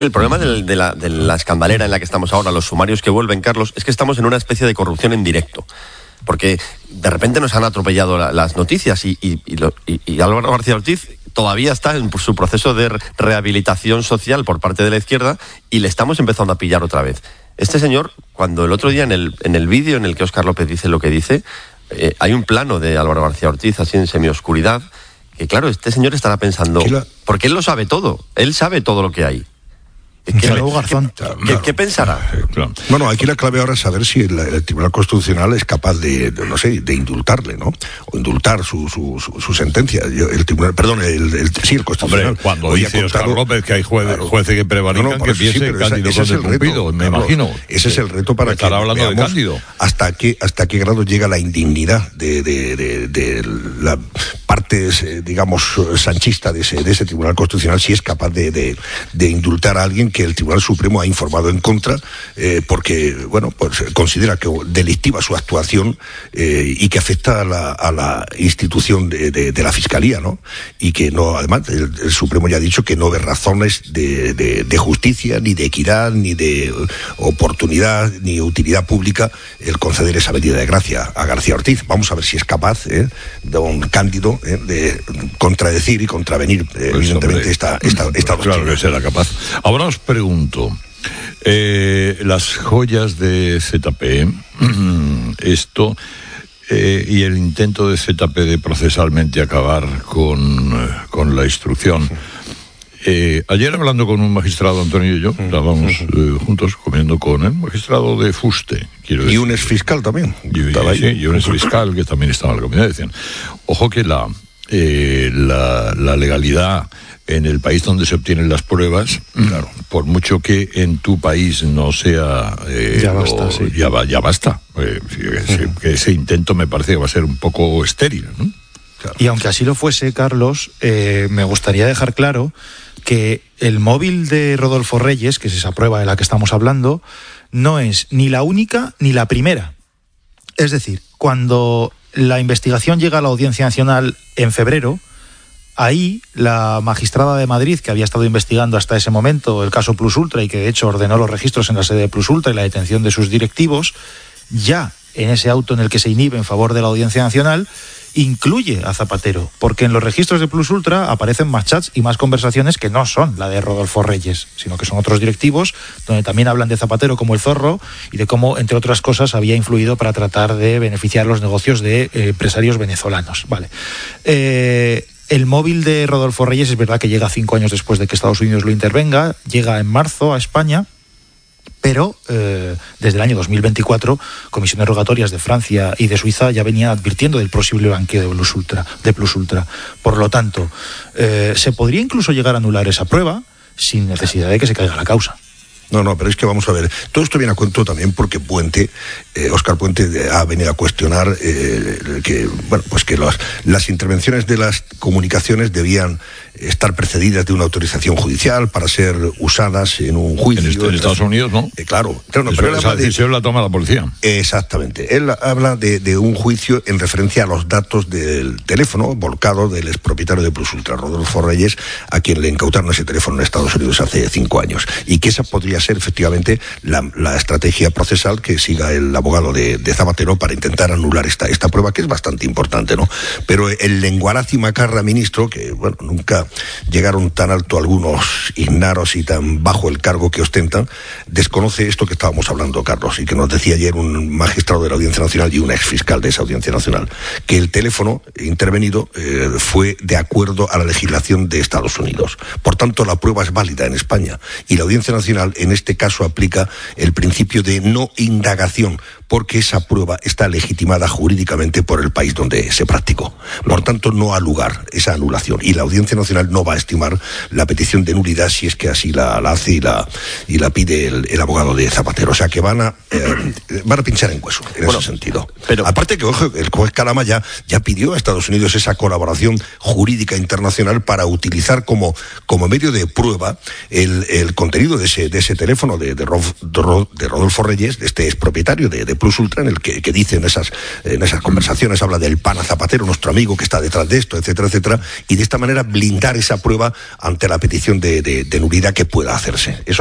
El problema de la escandalera en la que estamos ahora, los sumarios que vuelven, Carlos, es que estamos en una especie de corrupción en directo. Porque de repente nos han atropellado las noticias y Álvaro García Ortiz todavía está en su proceso de rehabilitación social por parte de la izquierda y le estamos empezando a pillar otra vez. Este señor, cuando el otro día en el vídeo en el que Óscar López dice lo que dice, hay un plano de Álvaro García Ortiz así en semioscuridad, que claro, este señor estará pensando, porque él lo sabe todo, él sabe todo lo que hay. ¿Qué pensará? Claro. Bueno, aquí la clave ahora es saber si el Tribunal Constitucional es capaz de indultarle, ¿no? O indultar su sentencia. El Constitucional. Hombre, cuando dice Óscar López que hay jueces que prevarican, que piense Cándido con el Cumplido, me imagino. Ese es el reto para que hablando de Cándido. Hasta qué grado llega la indignidad de la parte, digamos, sanchista de ese Tribunal Constitucional, si es capaz de indultar a alguien que el Tribunal Supremo ha informado en contra, porque, bueno, pues considera que delictiva su actuación y que afecta a la institución de la Fiscalía, ¿no? Y que no, además, el Supremo ya ha dicho que no ve razones de justicia, ni de equidad, ni de oportunidad, ni utilidad pública el conceder esa medida de gracia a García Ortiz. Vamos a ver si es capaz, don Cándido, de contradecir y contravenir, evidentemente, esta doctrina. Claro que será capaz. Ahora os pregunto, las joyas de ZP, y el intento de ZP de procesalmente acabar con la instrucción. Ayer, hablando con un magistrado, Antonio y yo, estábamos juntos comiendo con el magistrado de Fuste, quiero decir. Y un exfiscal también. Y un exfiscal que también estaba en la comida. Decían, ojo que la legalidad en el país donde se obtienen las pruebas, claro, por mucho que en tu país no sea... ya basta. Que ese intento me parece que va a ser un poco estéril, ¿no? Claro. Y aunque así lo fuese, Carlos, me gustaría dejar claro que el móvil de Rodolfo Reyes, que es esa prueba de la que estamos hablando, no es ni la única ni la primera. Es decir, cuando la investigación llega a la Audiencia Nacional en febrero, ahí la magistrada de Madrid, que había estado investigando hasta ese momento el caso Plus Ultra y que de hecho ordenó los registros en la sede de Plus Ultra y la detención de sus directivos, ya en ese auto en el que se inhibe en favor de la Audiencia Nacional, incluye a Zapatero, porque en los registros de Plus Ultra aparecen más chats y más conversaciones que no son la de Rodolfo Reyes, sino que son otros directivos, donde también hablan de Zapatero como el zorro y de cómo, entre otras cosas, había influido para tratar de beneficiar los negocios de empresarios venezolanos. Vale. El móvil de Rodolfo Reyes es verdad que llega 5 años después de que Estados Unidos lo intervenga, llega en marzo a España, pero desde el año 2024, comisiones rogatorias de Francia y de Suiza ya venían advirtiendo del posible blanqueo de Plus Ultra. Por lo tanto, se podría incluso llegar a anular esa prueba sin necesidad de que se caiga la causa. No, pero es que vamos a ver, todo esto viene a cuento también porque Óscar Puente ha venido a cuestionar que las intervenciones de las comunicaciones debían estar precedidas de una autorización judicial para ser usadas en un juicio. En Estados Unidos, ¿no? Claro, pero esa decisión la toma la policía. Exactamente. Él habla de un juicio en referencia a los datos del teléfono volcado del expropietario de Plus Ultra, Rodolfo Reyes, a quien le incautaron ese teléfono en Estados Unidos hace 5 años. Y que esa podría ser efectivamente la estrategia procesal que siga el abogado de Zapatero para intentar anular esta prueba, que es bastante importante, ¿no? Pero el lenguaraz y macarra ministro, que bueno, nunca llegaron tan alto algunos ignaros y tan bajo el cargo que ostentan, desconoce esto que estábamos hablando, Carlos, y que nos decía ayer un magistrado de la Audiencia Nacional y un exfiscal de esa Audiencia Nacional, que el teléfono intervenido fue de acuerdo a la legislación de Estados Unidos. Por tanto, la prueba es válida en España y la Audiencia Nacional en este caso aplica el principio de no indagación, porque esa prueba está legitimada jurídicamente por el país donde se practicó. Por tanto, no ha lugar esa anulación. Y la Audiencia Nacional no va a estimar la petición de nulidad si es que así la hace y la pide el abogado de Zapatero. O sea que van a pinchar en hueso en ese sentido. Pero aparte que, ojo, el juez Calama ya pidió a Estados Unidos esa colaboración jurídica internacional para utilizar como medio de prueba el contenido de ese teléfono de Rodolfo Reyes, de este expropietario de Plus Ultra, en el que dice en esas conversaciones, habla del pana Zapatero, nuestro amigo que está detrás de esto, etcétera, etcétera, y de esta manera blindar esa prueba ante la petición de nulidad que pueda hacerse. Eso